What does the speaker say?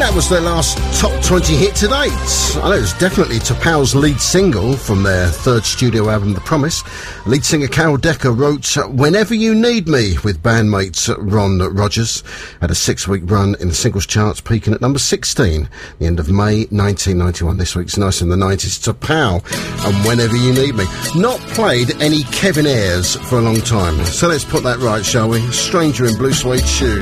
that was their last top 20 hit to date. I know it was definitely T'Pau's lead single from their third studio album, The Promise. Lead singer Carol Decker wrote Whenever You Need Me with bandmates Ron Rogers. Had a 6-week run in the singles charts, peaking at number 16, the end of May 1991. This week's Nice in the 90s, T'Pau and Whenever You Need Me. Not played any Kevin Ayers for a long time, so let's put that right, shall we? Stranger in Blue Suede Shoes.